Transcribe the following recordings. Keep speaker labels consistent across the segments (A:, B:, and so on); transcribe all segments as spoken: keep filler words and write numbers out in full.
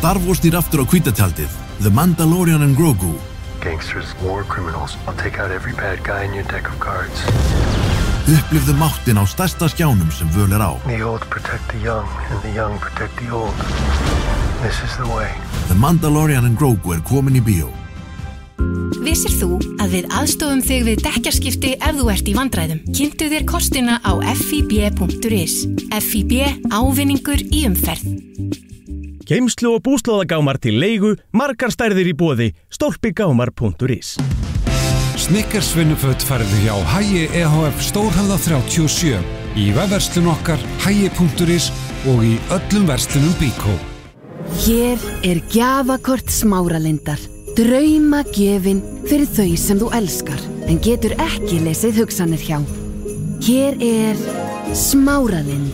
A: Star Wars snýr aftur á hvíta tjaldið, The Mandalorian and Grogu.
B: Gangsters, war criminals. I'll take out every bad guy in your deck of cards.
A: Upplifðu máttin á stærsta skjánum sem völ er á.
B: The old protect the young, and the young protect the old. This is the way.
A: The Mandalorian and Grogu er komin í bíó.
C: Vissir þú að við aðstofum þig við dekkjaskipti ef þú ert í vandræðum? Kynntu þér kostina á f i b punktur is. F I B ávinningur í umferð.
D: Geymslu og búslóðagámar til leigu, margar stærðir í boði, stólpigámar punktur is.
E: Snickers vinnuföt færðu hjá Hagi E H F Stórhöfða þrjátíu og sjö, í vefverslun okkar hagi punktur is og í öllum verslunum Bíkó.
F: Hér er gjafakort Smáralindar. Drauma gefin fyrir þau sem þú elskar, en getur ekki lesið hugsanir hjá. Hér er Smáralind.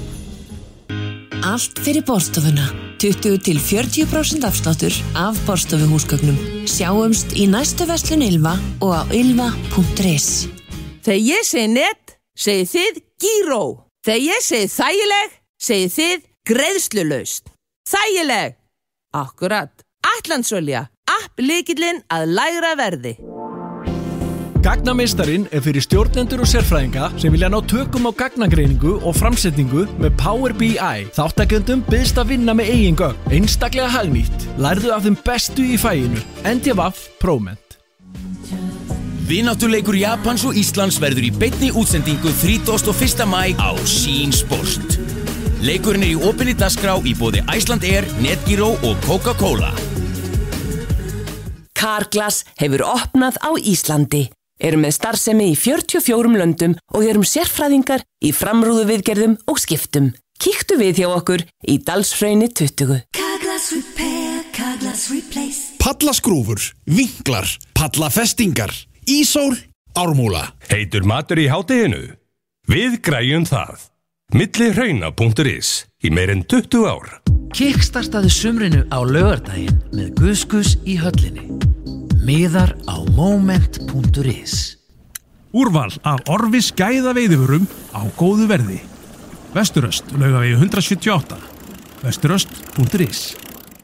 G: Allt fyrir borstofuna. tuttugu til fjörutíu prósent afsláttur af borstofuhúsgögnum. Sjáumst í næstu verslun Ylva og á ylva punktur is.
H: Þegar ég segi net, segið þið Gíró. Þegar ég segi þægileg, segið þið greiðslulaust. Þægileg. Akkurat. Atlandsolja. App lykillinn að lægra verði.
I: Gagnameistarinn er fyrir stjórnendur og sérfræðinga sem vilja ná tökum á gagnagreiningu og framsetningu með Power B I. Þáttakendum biðst að vinna með eigin gögn. Einstaklega hagnýtt. Lærðu af þeim bestu í faginu. N D V ProMent.
J: Vináttuleikur Japans og Íslands verður í beinni útsendingu þrítugasta og fyrsta maí á Sín Sport. Leikurinn er í opinni dagskrá í boði Icelandair, Netgyro og Coca-Cola.
G: Carglass hefur opnað á Íslandi. Erum með starfsemi í fjörutíu og fjórum löndum og erum sérfræðingar í framrúðuviðgerðum og skiptum. Kíktu við hjá okkur í Dalsfreyni tuttugu.
K: Carglass Repair, Carglass Replace.
L: Pallaskrúfur, vinklar, pallafestingar, ísól, ármúla.
M: Heitur matur í hádeginu? Við græjum það. milli hrauna punktur is í meir en tuttugu ár.
N: Kickstartaðu sumrinu á laugardaginn með Guðskus í höllinni. Miðar á moment punktur is.
O: Úrval af Orvis gæða veiðivörum á góðu verði. Vesturöst, Laugavegi hundrað sjötíu og átta. vesturöst punktur is.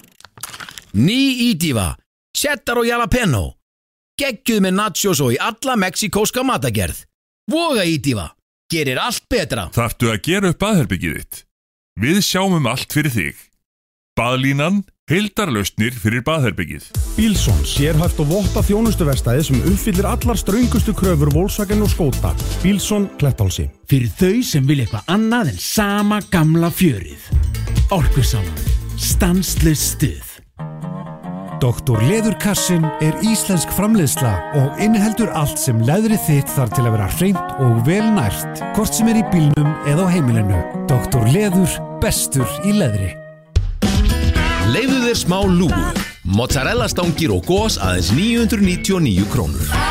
J: Ný ídífa, cheddar og jalapeno. Geggjuð með nachos og í alla mexikóska matagerð. Voga ídífa, gerir allt betra.
P: Þarftu að gera upp baðherbergið þitt? Við sjáum um allt fyrir þig. Baðlínan, heildarlausnir fyrir baðherbergið.
Q: Bílsson, sérhæft og votta þjónustuverkstæði sem uppfyllir allar ströngustu kröfur Volkswagen og Skoda. Bílsson, Klettálsi.
N: Fyrir þau sem vilja eitthvað annað en sama gamla fjörið. Orkusalan, stanslaust stuð.
E: Doktor Leðurkassin er íslensk framleiðsla og inniheldur allt sem leðrið þitt þarf til að vera hreint og vel nært, hvort sem er í bílnum eða á heimilinu. Doktor Leður, bestur í leðri.
J: Leyfðu þér smá lúgu. Mozzarella stangir og gos aðeins níu hundruð níutíu og níu krónur.